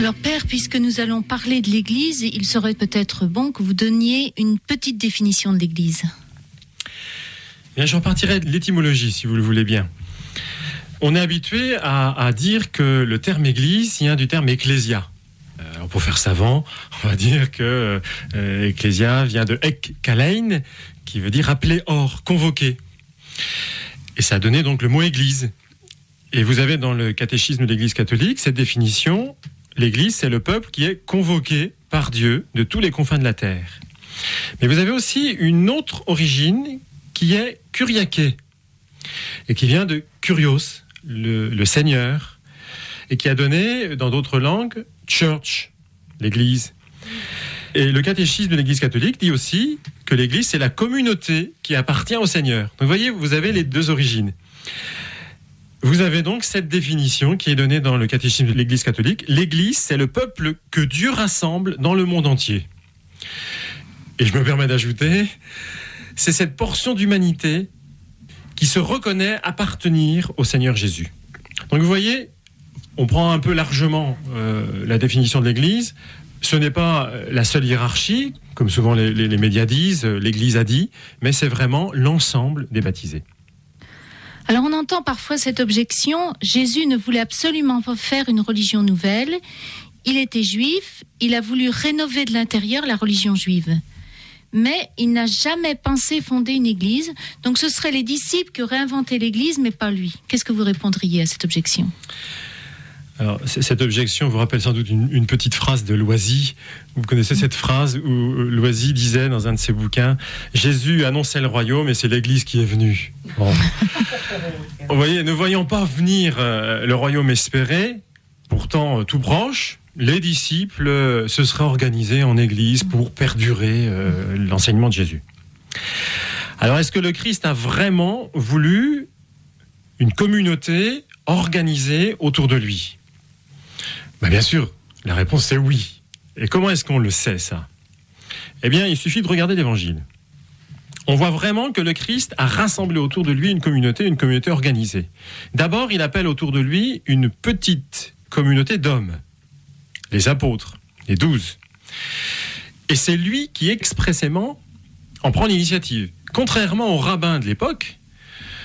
Alors Père, puisque nous allons parler de l'Église, il serait peut-être bon que vous donniez une petite définition de l'Église. Bien, je repartirai de l'étymologie, si vous le voulez bien. On est habitué à dire que le terme Église vient du terme ecclésia. Alors pour faire savant, on va dire que ecclésia vient de ek kalein, qui veut dire appeler hors, convoquer. Et ça a donné donc le mot Église. Et vous avez dans le catéchisme de l'Église catholique cette définition: l'Église, c'est le peuple qui est convoqué par Dieu de tous les confins de la terre. Mais vous avez aussi une autre origine qui est kuriaké, et qui vient de kurios, le Seigneur, et qui a donné, dans d'autres langues, church, l'Église. Et le catéchisme de l'Église catholique dit aussi que l'Église, c'est la communauté qui appartient au Seigneur. Donc vous voyez, vous avez les deux origines. Vous avez donc cette définition qui est donnée dans le catéchisme de l'Église catholique. L'Église, c'est le peuple que Dieu rassemble dans le monde entier. Et je me permets d'ajouter, c'est cette portion d'humanité qui se reconnaît appartenir au Seigneur Jésus. Donc vous voyez, on prend un peu largement la définition de l'Église. Ce n'est pas la seule hiérarchie, comme souvent les médias disent, l'Église a dit, mais c'est vraiment l'ensemble des baptisés. Alors on entend parfois cette objection: Jésus ne voulait absolument pas faire une religion nouvelle, il était juif, il a voulu rénover de l'intérieur la religion juive. Mais il n'a jamais pensé fonder une église, donc ce seraient les disciples qui auraient inventé l'église, mais pas lui. Qu'est-ce que vous répondriez à cette objection ? Alors, cette objection vous rappelle sans doute une petite phrase de Loisy. Vous connaissez cette phrase où Loisy disait dans un de ses bouquins: Jésus annonçait le royaume et c'est l'Église qui est venue. Bon. Vous voyez, ne voyant pas venir le royaume espéré, pourtant tout proche, les disciples se seraient organisés en Église pour perdurer l'enseignement de Jésus. Alors, est-ce que le Christ a vraiment voulu une communauté organisée autour de lui ? Bien sûr, la réponse c'est oui. Et comment est-ce qu'on le sait, ça ? Eh bien, il suffit de regarder l'Évangile. On voit vraiment que le Christ a rassemblé autour de lui une communauté organisée. D'abord, il appelle autour de lui une petite communauté d'hommes, les apôtres, les 12. Et c'est lui qui expressément en prend l'initiative. Contrairement aux rabbins de l'époque,